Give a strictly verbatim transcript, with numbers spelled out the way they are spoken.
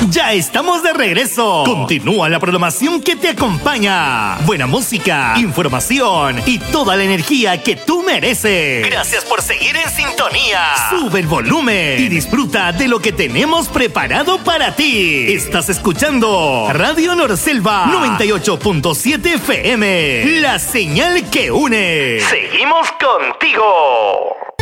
Ya estamos de regreso. Continúa la programación que te acompaña. Buena música, información y toda la energía que tú mereces. Gracias por seguir en sintonía. Sube el volumen y disfruta de lo que tenemos preparado para ti. Estás escuchando Radio Norselva noventa y ocho punto siete F M. La señal que une. Seguimos contigo.